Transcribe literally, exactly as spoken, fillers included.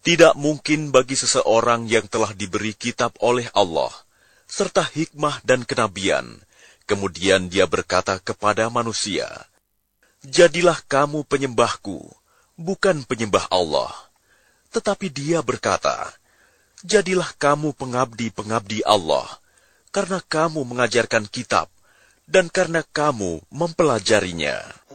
Tidak mungkin bagi seseorang yang telah diberi kitab oleh Allah, serta hikmah dan kenabian, kemudian dia berkata kepada manusia, "Jadilah kamu penyembahku, bukan penyembah Allah." Tetapi dia berkata, "Jadilah kamu pengabdi-pengabdi Allah, karena kamu mengajarkan kitab, dan karena kamu mempelajarinya."